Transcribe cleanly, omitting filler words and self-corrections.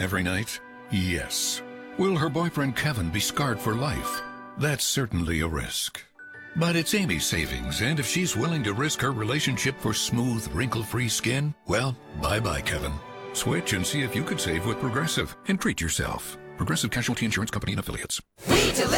every night? Yes. Will her boyfriend Kevin be scarred for life? That's certainly a risk. But it's Amy's savings, and if she's willing to risk her relationship for smooth, wrinkle-free skin, well, bye-bye, Kevin. Switch and see if you could save with Progressive, and treat yourself. Progressive Casualty Insurance Company and Affiliates.